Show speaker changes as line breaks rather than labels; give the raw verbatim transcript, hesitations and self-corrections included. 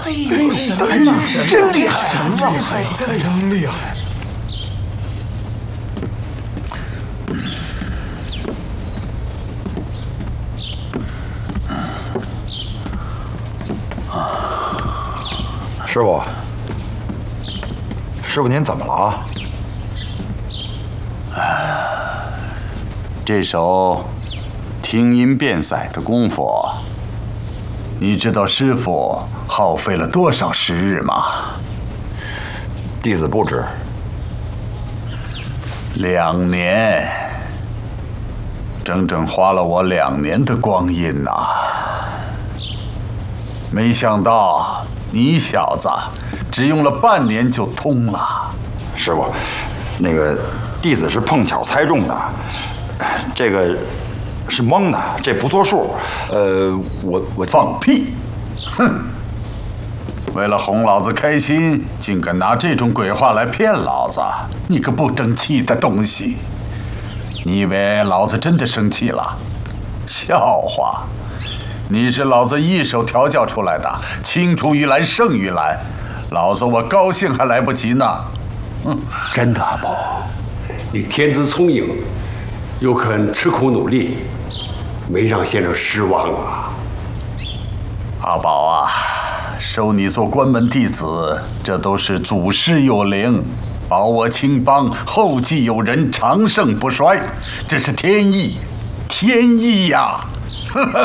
哎呦，神呐，真厉害，神了，真厉害！
师傅，师傅您怎么了？
这手听音辨色的功夫，你知道师傅耗费了多少时日吗？
弟子不知。
两年，整整花了我两年的光阴呐、没想到你小子只用了半年就通了。
师傅，那个弟子是碰巧猜中的，这个是蒙的，这不作数。呃，我我
放屁！哼！为了哄老子开心，竟敢拿这种鬼话来骗老子！你个不争气的东西！你以为老子真的生气了？笑话！你是老子一手调教出来的，青出于蓝胜于蓝，老子我高兴还来不及呢。
嗯，真的，阿宝，你天资聪颖，又肯吃苦努力，没让先生失望啊。
阿宝啊，收你做关门弟子，这都是祖师有灵，保我青帮后继有人，长盛不衰，这是天意，天意呀！